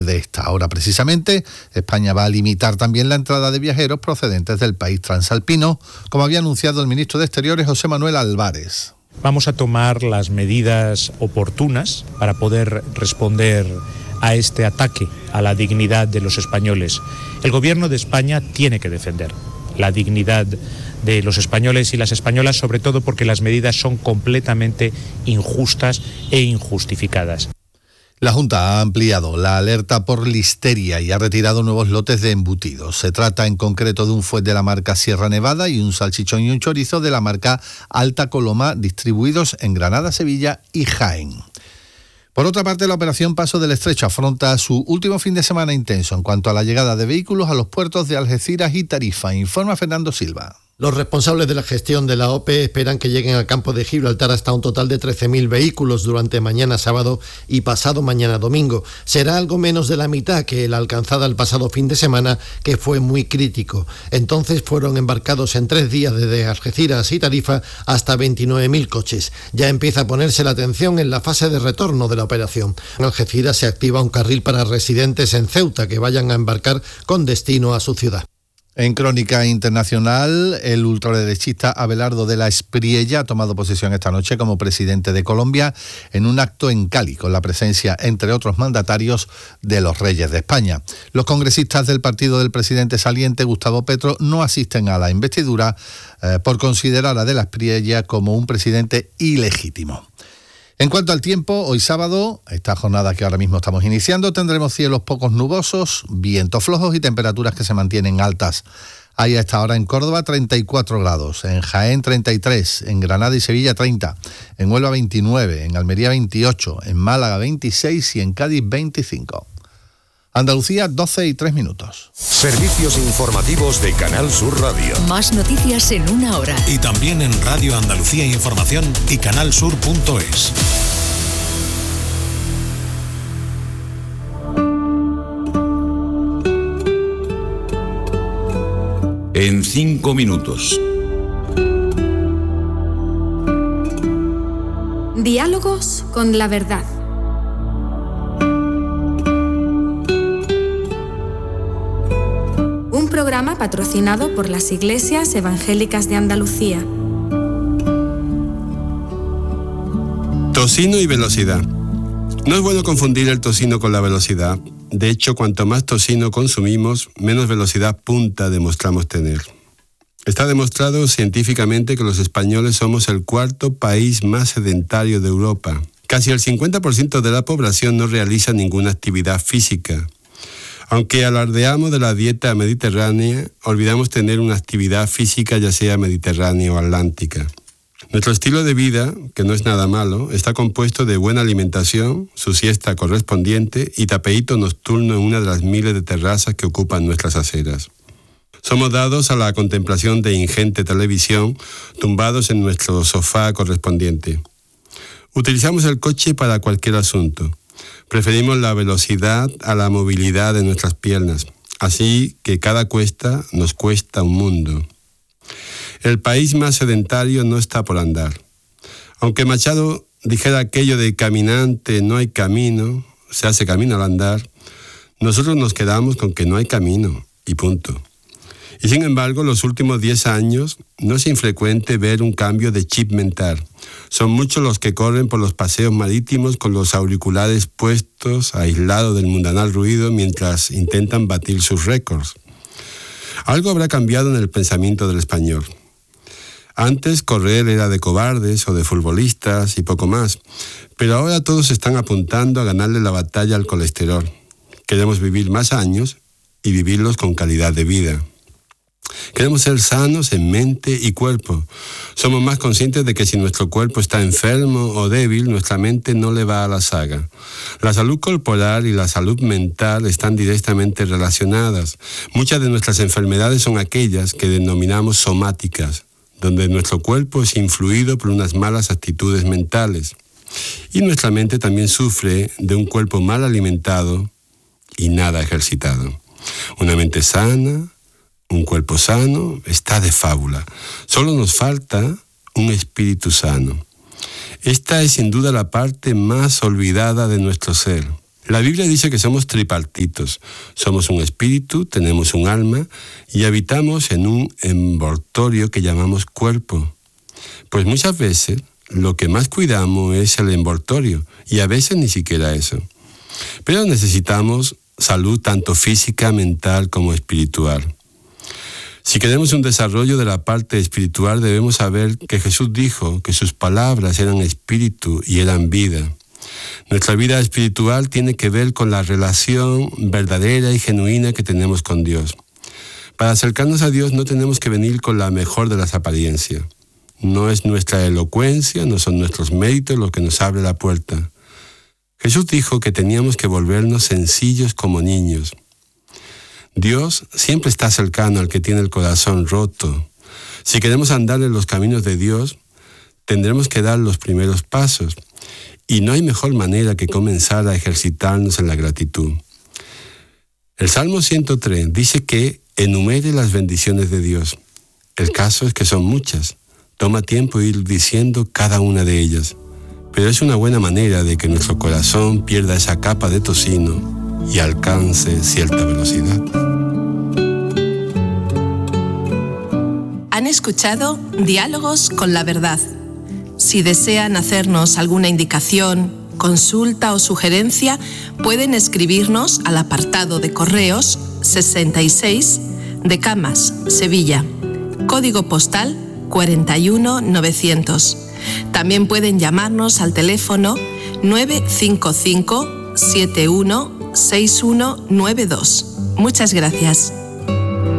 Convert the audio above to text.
De esta hora precisamente, España va a limitar también la entrada de viajeros procedentes del país transalpino, como había anunciado el ministro de Exteriores, José Manuel Álvarez. Vamos a tomar las medidas oportunas para poder responder a este ataque a la dignidad de los españoles. El gobierno de España tiene que defender la dignidad de los españoles y las españolas, sobre todo porque las medidas son completamente injustas e injustificadas. La Junta ha ampliado la alerta por listeria y ha retirado nuevos lotes de embutidos. Se trata en concreto de un fuet de la marca Sierra Nevada y un salchichón y un chorizo de la marca Alta Coloma, distribuidos en Granada, Sevilla y Jaén. Por otra parte, la operación Paso del Estrecho afronta su último fin de semana intenso en cuanto a la llegada de vehículos a los puertos de Algeciras y Tarifa, informa Fernando Silva. Los responsables de la gestión de la OPE esperan que lleguen al campo de Gibraltar hasta un total de 13.000 vehículos durante mañana sábado y pasado mañana domingo. Será algo menos de la mitad que la alcanzada el pasado fin de semana, que fue muy crítico. Entonces fueron embarcados en 3 días desde Algeciras y Tarifa hasta 29.000 coches. Ya empieza a ponerse la atención en la fase de retorno de la operación. En Algeciras se activa un carril para residentes en Ceuta que vayan a embarcar con destino a su ciudad. En crónica internacional, el ultraderechista Abelardo de la Espriella ha tomado posesión esta noche como presidente de Colombia en un acto en Cali, con la presencia, entre otros mandatarios, de los reyes de España. Los congresistas del partido del presidente saliente, Gustavo Petro, no asisten a la investidura por considerar a de la Espriella como un presidente ilegítimo. En cuanto al tiempo, hoy sábado, esta jornada que ahora mismo estamos iniciando, tendremos cielos pocos nubosos, vientos flojos y temperaturas que se mantienen altas. Hay a esta hora en Córdoba 34 grados, en Jaén 33, en Granada y Sevilla 30, en Huelva 29, en Almería 28, en Málaga 26 y en Cádiz 25. Andalucía, 12:03. Servicios informativos de Canal Sur Radio. Más noticias en una hora. Y también en Radio Andalucía Información y canalsur.es. En 5 minutos. Diálogos con la verdad. Un programa patrocinado por las Iglesias Evangélicas de Andalucía. Tocino y velocidad. No es bueno confundir el tocino con la velocidad. De hecho, cuanto más tocino consumimos, menos velocidad punta demostramos tener. Está demostrado científicamente que los españoles somos el 4º país más sedentario de Europa. Casi el 50% de la población no realiza ninguna actividad física. Aunque alardeamos de la dieta mediterránea, olvidamos tener una actividad física, ya sea mediterránea o atlántica. Nuestro estilo de vida, que no es nada malo, está compuesto de buena alimentación, su siesta correspondiente y tapeíto nocturno en una de las miles de terrazas que ocupan nuestras aceras. Somos dados a la contemplación de ingente televisión, tumbados en nuestro sofá correspondiente. Utilizamos el coche para cualquier asunto. Preferimos la velocidad a la movilidad de nuestras piernas, así que cada cuesta nos cuesta un mundo. El país más sedentario no está por andar. Aunque Machado dijera aquello de caminante no hay camino, se hace camino al andar, nosotros nos quedamos con que no hay camino, y punto. Y sin embargo, los últimos 10 años no es infrecuente ver un cambio de chip mental. Son muchos los que corren por los paseos marítimos con los auriculares puestos, aislados del mundanal ruido, mientras intentan batir sus récords. Algo habrá cambiado en el pensamiento del español. Antes correr era de cobardes o de futbolistas y poco más, pero ahora todos están apuntando a ganarle la batalla al colesterol. Queremos vivir más años y vivirlos con calidad de vida. Queremos ser sanos en mente y cuerpo. Somos más conscientes de que si nuestro cuerpo está enfermo o débil, nuestra mente no le va a la zaga. La salud corporal y la salud mental están directamente relacionadas. Muchas de nuestras enfermedades son aquellas que denominamos somáticas, donde nuestro cuerpo es influido por unas malas actitudes mentales. Y nuestra mente también sufre de un cuerpo mal alimentado y nada ejercitado. Una mente sana, un cuerpo sano, está de fábula. Solo nos falta un espíritu sano. Esta es sin duda la parte más olvidada de nuestro ser. La Biblia dice que somos tripartitos. Somos un espíritu, tenemos un alma y habitamos en un envoltorio que llamamos cuerpo. Pues muchas veces lo que más cuidamos es el envoltorio y a veces ni siquiera eso. Pero necesitamos salud tanto física, mental como espiritual. Si queremos un desarrollo de la parte espiritual, debemos saber que Jesús dijo que sus palabras eran espíritu y eran vida. Nuestra vida espiritual tiene que ver con la relación verdadera y genuina que tenemos con Dios. Para acercarnos a Dios no tenemos que venir con la mejor de las apariencias. No es nuestra elocuencia, no son nuestros méritos lo que nos abre la puerta. Jesús dijo que teníamos que volvernos sencillos como niños. Dios siempre está cercano al que tiene el corazón roto. Si queremos andar en los caminos de Dios, tendremos que dar los primeros pasos. Y no hay mejor manera que comenzar a ejercitarnos en la gratitud. El Salmo 103 dice que enumere las bendiciones de Dios. El caso es que son muchas. Toma tiempo ir diciendo cada una de ellas. Pero es una buena manera de que nuestro corazón pierda esa capa de tocino y alcance cierta velocidad. Han escuchado Diálogos con la Verdad. Si desean hacernos alguna indicación, consulta o sugerencia, pueden escribirnos al apartado de correos 66 de Camas, Sevilla, código postal 41900. También pueden llamarnos al teléfono 955 71 6192. Muchas gracias.